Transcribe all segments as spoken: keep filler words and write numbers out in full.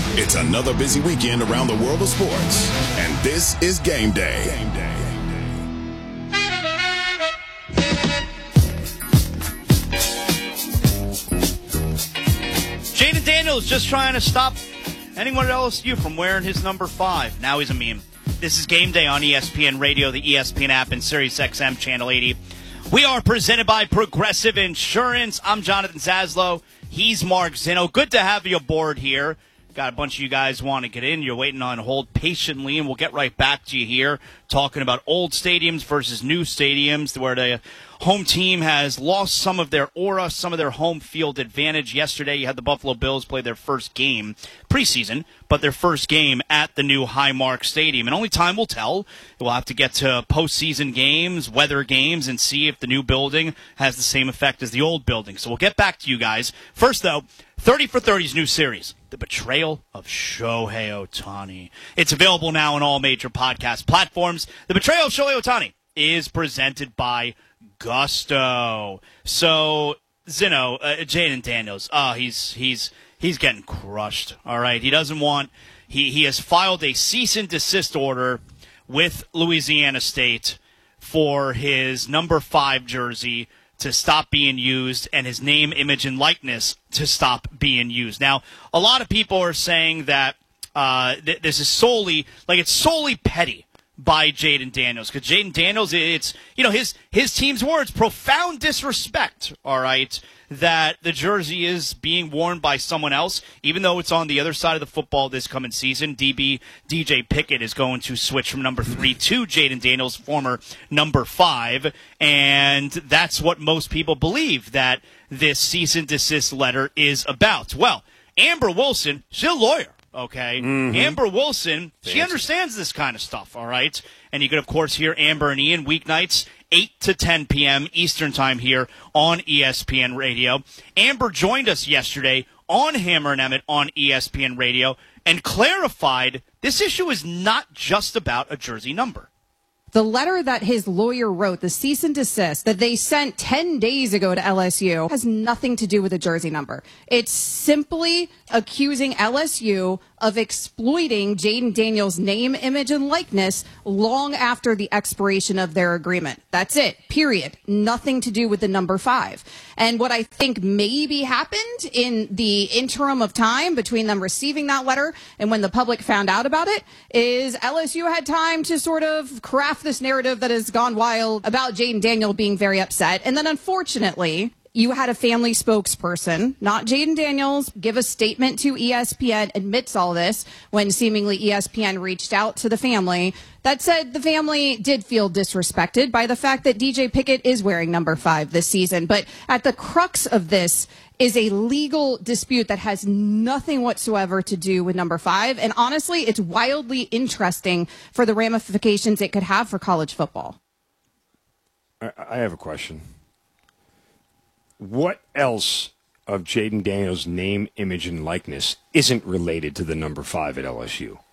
It's another busy weekend around the world of sports, and this is Game Day. Game Day. Jaden Daniels just trying to stop anyone at L S U from wearing his number five. Now he's a meme. This is Game Day on E S P N Radio, the E S P N app, and Sirius X M Channel eighty. We are presented by Progressive Insurance. I'm Jonathan Zaslow. He's Mark Zinno. Good to have you aboard here. Got a bunch of you guys want to get in. You're waiting on hold patiently, and we'll get right back to you here talking about old stadiums versus new stadiums where the home team has lost some of their aura, some of their home field advantage. Yesterday, you had the Buffalo Bills play their first game, preseason, but their first game at the new Highmark Stadium. And only time will tell. We'll have to get to postseason games, weather games, and see if the new building has the same effect as the old building. So we'll get back to you guys. First, though, thirty for thirty's new series, The Betrayal of Shohei Ohtani. It's available now on all major podcast platforms. The Betrayal of Shohei Ohtani is presented by Gusto. So, Zinno, uh, Jaden Daniels, oh, he's he's he's getting crushed. All right, he doesn't want. He he has filed a cease and desist order with Louisiana State for his number five jersey to stop being used and his name, image, and likeness to stop being used. Now, a lot of people are saying that uh, th- this is solely like it's solely petty by Jaden Daniels, because Jaden Daniels, it's, you know, his his team's words, profound disrespect, all right, that the jersey is being worn by someone else, even though it's on the other side of the football this coming season. D B, D J Pickett is going to switch from number three to Jaden Daniels, former number five, and that's what most people believe that this cease and desist letter is about. Well, Amber Wilson, she's a lawyer. Okay, mm-hmm. Amber Wilson, Fancy. She understands this kind of stuff, all right? And you can, of course, hear Amber and Ian weeknights, eight to ten p.m. Eastern Time here on E S P N Radio. Amber joined us yesterday on Hammer and Emmett on E S P N Radio and clarified this issue is not just about a jersey number. The letter that his lawyer wrote, the cease and desist that they sent ten days ago to L S U, has nothing to do with a jersey number. It's simply accusing L S U of exploiting Jaden Daniels' name, image, and likeness long after the expiration of their agreement. That's it, period. Nothing to do with the number five. And what I think maybe happened in the interim of time between them receiving that letter and when the public found out about it is L S U had time to sort of craft this narrative that has gone wild about Jaden Daniels being very upset. And then unfortunately, you had a family spokesperson, not Jaden Daniels, give a statement to E S P N, admits all this when seemingly E S P N reached out to the family that said the family did feel disrespected by the fact that D J Pickett is wearing number five this season. But at the crux of this is a legal dispute that has nothing whatsoever to do with number five. And honestly, it's wildly interesting for the ramifications it could have for college football. I, I have a question. What else of Jaden Daniels' name, image, and likeness isn't related to the number five at L S U?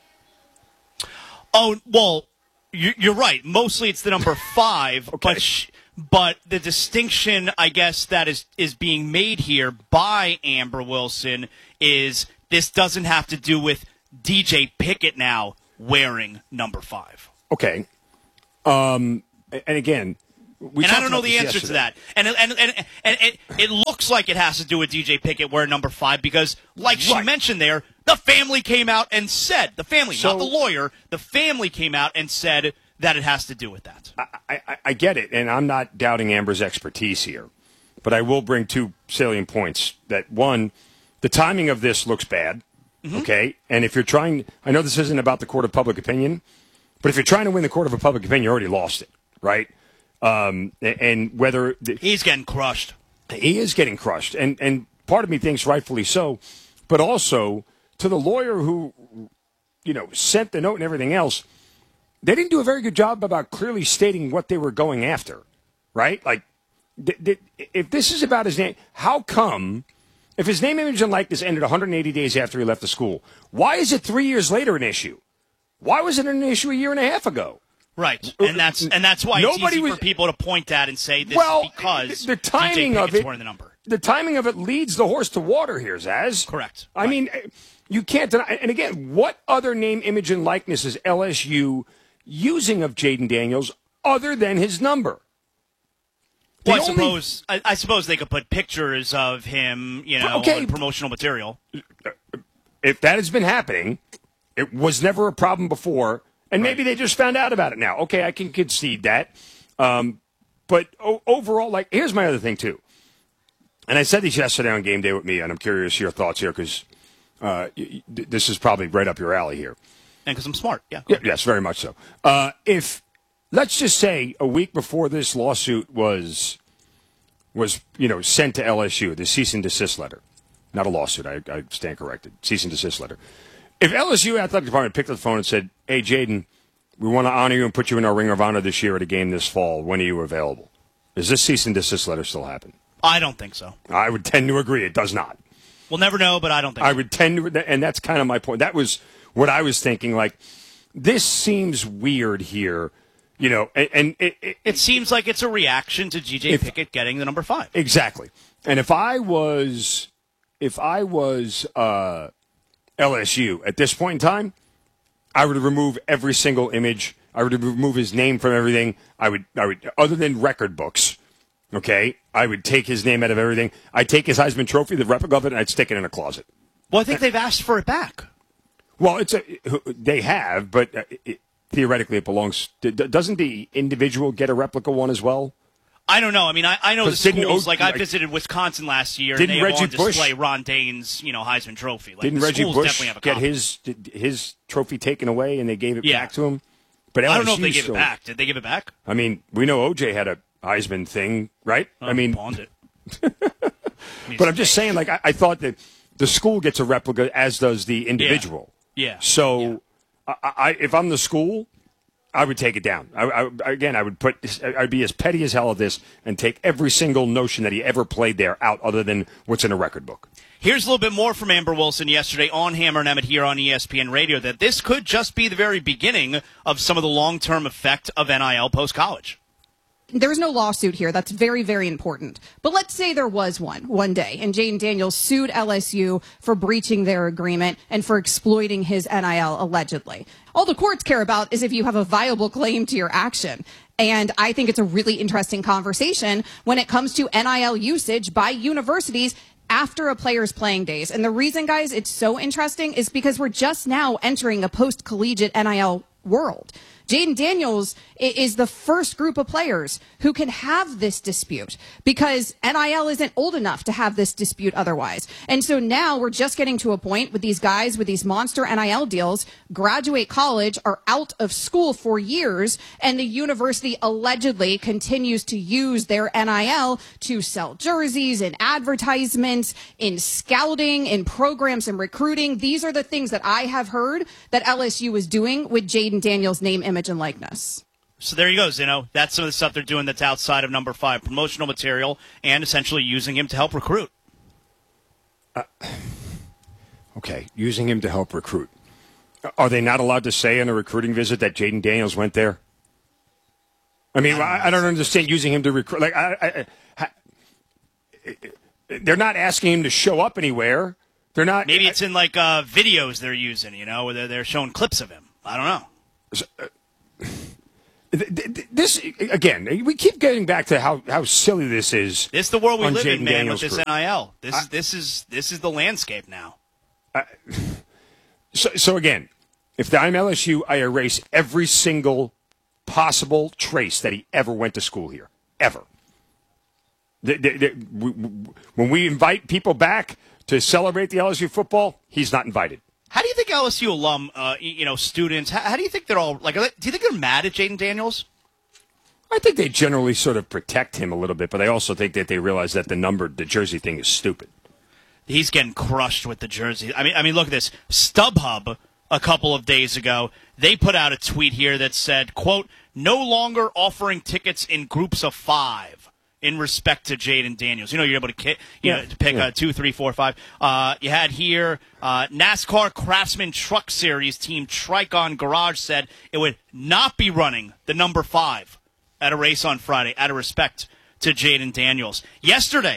Oh, well, you're right. Mostly it's the number five, okay. but sh- but the distinction, I guess, that is, is being made here by Amber Wilson is this doesn't have to do with D J Pickett now wearing number five. Okay. Um, and again, We and I don't know the answer yesterday. to that. And and and, and, and it, it looks like it has to do with D J Pickett wearing number five because, like right. she mentioned there, the family came out and said, the family, so, not the lawyer, the family came out and said that it has to do with that. I, I, I get it, and I'm not doubting Amber's expertise here. But I will bring two salient points. That, one, the timing of this looks bad, mm-hmm. okay? And if you're trying – I know this isn't about the court of public opinion, but if you're trying to win the court of public opinion, you already lost it, right? Um, and whether the, he's getting crushed, he is getting crushed, and and part of me thinks rightfully so, but also to the lawyer who, you know, sent the note and everything else, they didn't do a very good job about clearly stating what they were going after, right? Like, th- th- if this is about his name, how come if his name, image, and likeness ended one hundred eighty days after he left the school, why is it three years later an issue? Why was it an issue a year and a half ago? Right, and that's and that's why it's easy was, for people to point at and say this well, is because the timing D J of it, wearing the number. the timing of it leads the horse to water here, Zaz. Correct. I right. mean, you can't deny. And again, what other name, image, and likeness is L S U using of Jayden Daniels other than his number? Well, I only... suppose I, I suppose they could put pictures of him, you know, okay. on promotional material. If that has been happening, it was never a problem before, and maybe they just found out about it now. Okay, I can concede that. Um, but o- overall, like, here's my other thing, too. And I said this yesterday on Game Day with me, and I'm curious your thoughts here because uh, y- y- this is probably right up your alley here. And because I'm smart, yeah. yeah. Yes, very much so. Uh, if, let's just say, a week before this lawsuit was, was you know, sent to L S U, the cease and desist letter. Not a lawsuit, I, I stand corrected. Cease and desist letter. If L S U Athletic Department picked up the phone and said, hey, Jayden, we want to honor you and put you in our Ring of Honor this year at a game this fall. When are you available? Does this cease and desist letter still happen? I don't think so. I would tend to agree. It does not. We'll never know, but I don't think I so. would tend to, and that's kind of my point. That was what I was thinking. Like, this seems weird here, you know, and, and it, it, it seems like it's a reaction to G J if, Pickett getting the number five. Exactly. And if I was, if I was uh, L S U at this point in time, I would remove every single image. I would remove his name from everything. I would, I would, other than record books. Okay, I would take his name out of everything. I'd take his Heisman Trophy, the replica of it, and I'd stick it in a closet. Well, I think they've asked for it back. Well, it's a they have, but it, theoretically, it belongs. Doesn't the individual get a replica one as well? I don't know. I mean, I, I know the schools. O- like, I visited Wisconsin last year, and didn't they have Reggie on display Bush, Ron Dane's, you know, Heisman Trophy. Like, didn't the Reggie schools Bush definitely have a get copy. his his trophy taken away, and they gave it Yeah. back to him? But I don't know if L S U they gave still, it back. Did they give it back? I mean, we know O J had a Heisman thing, right? Oh, I mean, pawned it. But I'm just saying, like, I, I thought that the school gets a replica, as does the individual. Yeah. yeah. So, yeah. I, I, if I'm the school, I would take it down. I, I, again, I would put, I'd be as petty as hell at this and take every single notion that he ever played there out, other than what's in a record book. Here's a little bit more from Amber Wilson yesterday on Hammer and Emmett here on E S P N Radio, that this could just be the very beginning of some of the long-term effect of N I L post-college. There's no lawsuit here. That's very, very important. But let's say there was one, one day, and Jayden Daniels sued L S U for breaching their agreement and for exploiting his N I L allegedly. All the courts care about is if you have a viable claim to your action. And I think it's a really interesting conversation when it comes to N I L usage by universities after a player's playing days. And the reason, guys, it's so interesting is because we're just now entering a post-collegiate N I L world. Jayden Daniels is the first group of players who can have this dispute because N I L isn't old enough to have this dispute otherwise. And so now we're just getting to a point with these guys with these monster N I L deals, graduate college, are out of school for years, and the university allegedly continues to use their N I L to sell jerseys and advertisements, in scouting, in programs and recruiting. These are the things that I have heard that L S U is doing with Jayden Daniels' name, image, and likeness. So there you go, Zeno. That's some of the stuff they're doing that's outside of number five, promotional material, and essentially using him to help recruit. Uh, okay, using him to help recruit. Are they not allowed to say in a recruiting visit that Jayden Daniels went there? I mean, I don't, I, I don't understand using him to recruit. Like, I, I, I, they're not asking him to show up anywhere. They're not. Maybe it's in like uh, videos they're using, you know, where they're, they're showing clips of him. I don't know. So, uh, This again, we keep getting back to how, how silly this is. This is the world we live Jayden in, man, Daniels' with this group. N I L. This I, is this is this is the landscape now. Uh, so, so again, if I'm L S U, I erase every single possible trace that he ever went to school here, ever. The, the, the, we, when we invite people back to celebrate the L S U football, he's not invited. How do you think L S U alum, uh, you know, students, how, how do you think they're all, like, are they, do you think they're mad at Jayden Daniels? I think they generally sort of protect him a little bit, but I also think that they realize that the number, the jersey thing is stupid. He's getting crushed with the jersey. I mean, I mean, look at this. StubHub, a couple of days ago, they put out a tweet here that said, quote, no longer offering tickets in groups of five. In respect to Jayden Daniels. You know, you're able to, ki- you yeah, know, to pick yeah. uh, two, three, four, five. Uh, you had here uh, NASCAR Craftsman Truck Series team Tricon Garage said it would not be running the number five at a race on Friday out of respect to Jayden Daniels. Yesterday,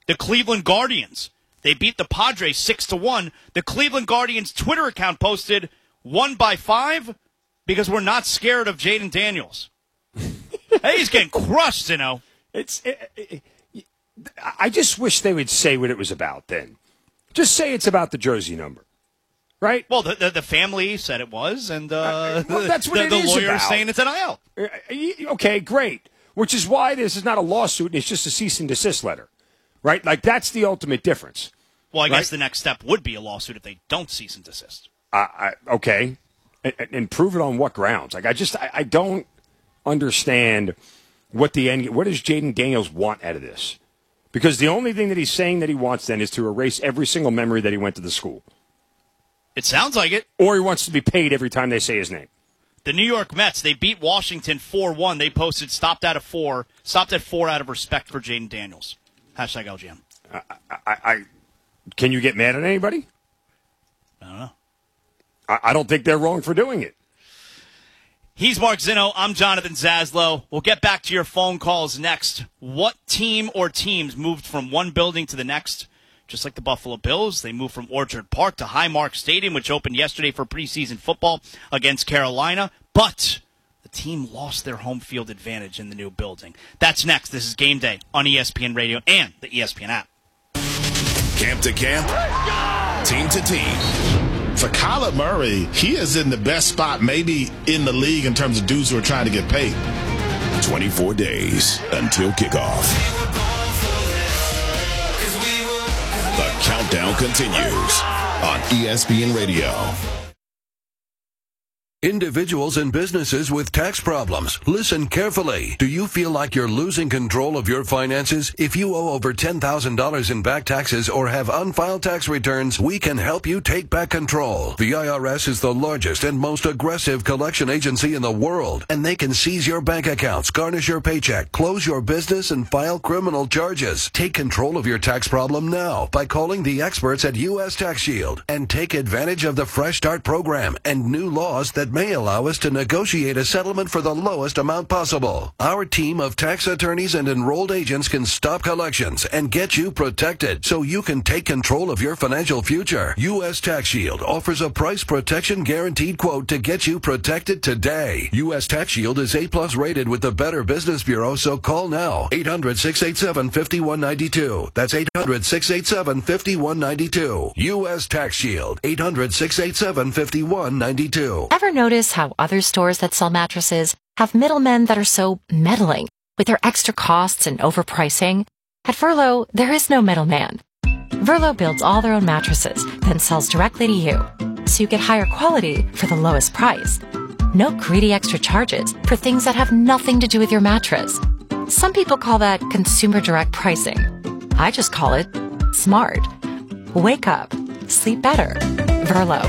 The Cleveland Guardians. They beat the Padres six to one. The Cleveland Guardians Twitter account posted one by five because we're not scared of Jaden Daniels. Hey, he's getting crushed, you know. It's. It, it, it, I just wish they would say what it was about then. Just say it's about the jersey number, right? Well, the the, the family said it was, and uh, uh, well, that's what the, it the is lawyer's about. saying it's an I L. Uh, okay, great. Which is why this is not a lawsuit. It's just a cease and desist letter, right? Like, that's the ultimate difference. Well, I right? guess the next step would be a lawsuit if they don't cease and desist. Uh, I, okay. And, and prove it on what grounds? Like, I just, I, I don't understand what the end, what does Jaden Daniels want out of this? Because the only thing that he's saying that he wants then is to erase every single memory that he went to the school. It sounds like it. Or he wants to be paid every time they say his name. The New York Mets, they beat Washington four one. They posted stopped at a four, stopped at four out of respect for Jaden Daniels. Hashtag L G M. I, I, I, can you get mad at anybody? I don't know. I, I don't think they're wrong for doing it. He's Mark Zinno. I'm Jonathan Zaslow. We'll get back to your phone calls next. What team or teams moved from one building to the next? Just like the Buffalo Bills, they moved from Orchard Park to Highmark Stadium, which opened yesterday for preseason football against Carolina. But the team lost their home field advantage in the new building. That's next. This is Game Day on E S P N Radio and the E S P N app. Camp to camp, team to team. For Kyler Murray, he is in the best spot maybe in the league in terms of dudes who are trying to get paid. twenty-four days until kickoff. The countdown continues on E S P N Radio. Individuals and businesses with tax problems, listen carefully. Do you feel like you're losing control of your finances? If you owe over ten thousand dollars in back taxes or have unfiled tax returns, we can help you take back control. The I R S is the largest and most aggressive collection agency in the world, and they can seize your bank accounts, garnish your paycheck, close your business, and file criminal charges. Take control of your tax problem now by calling the experts at U S Tax Shield and take advantage of the Fresh Start program and new laws that may allow us to negotiate a settlement for the lowest amount possible. Our team of tax attorneys and enrolled agents can stop collections and get you protected so you can take control of your financial future. U S Tax Shield offers a price protection guaranteed quote to get you protected today. U S Tax Shield is A plus rated with the Better Business Bureau, so call now. eight hundred, six eight seven, five one nine two. That's eight hundred, six eight seven, five one nine two. U S Tax Shield. eight hundred, six eight seven, five one nine two. Ever notice how other stores that sell mattresses have middlemen that are so meddling with their extra costs and overpricing? At Verlo, there is no middleman. Verlo builds all their own mattresses, then sells directly to you, so you get higher quality for the lowest price. No greedy extra charges for things that have nothing to do with your mattress. Some people call that consumer direct pricing. I just call it smart. Wake up. Sleep better. Verlo.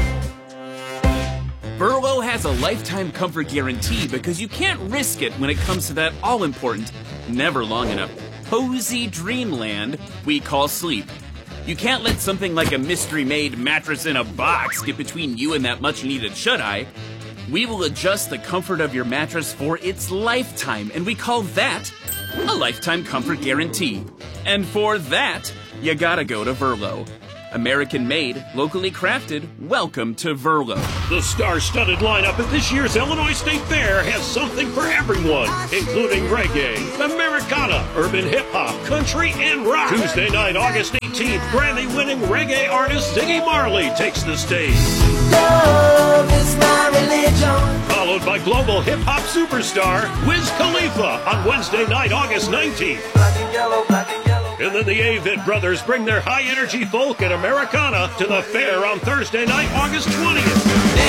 Verlo has a lifetime comfort guarantee because you can't risk it when it comes to that all-important, never long enough, cozy dreamland we call sleep. You can't let something like a mystery-made mattress in a box get between you and that much-needed shut-eye. We will adjust the comfort of your mattress for its lifetime, and we call that a lifetime comfort guarantee. And for that, you gotta go to Verlo. American-made, locally crafted, welcome to Verlo. The star-studded lineup at this year's Illinois State Fair has something for everyone, including reggae, Americana, urban hip-hop, country, and rock. Tuesday night, August eighteenth, Grammy-winning reggae artist Ziggy Marley takes the stage. Love is my religion. Followed by global hip-hop superstar Wiz Khalifa on Wednesday night, August nineteenth. Black and yellow, black and yellow. And then the Avett Brothers bring their high-energy folk and Americana to the fair on Thursday night, August twentieth.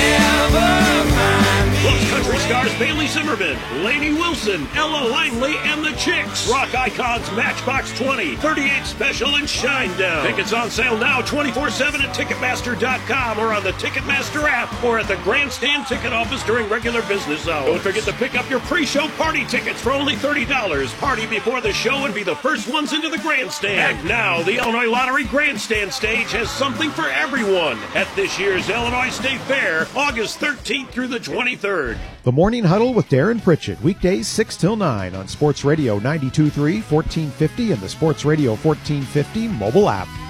Plus country stars Bailey Zimmerman, Lainey Wilson, Ella Langley, and the Chicks. Rock icons Matchbox twenty, thirty-eight Special, and Shinedown. Tickets on sale now twenty-four seven at Ticketmaster dot com or on the Ticketmaster app or at the Grandstand Ticket Office during regular business hours. Don't forget to pick up your pre-show party tickets for only thirty dollars. Party before the show and be the first ones into the Grandstand. Grandstand. And now the Illinois Lottery Grandstand stage has something for everyone at this year's Illinois State Fair, August thirteenth through the twenty-third. The Morning Huddle with Darren Pritchett, weekdays six till nine on Sports Radio ninety-two point three, fourteen fifty, and the Sports Radio fourteen fifty mobile app.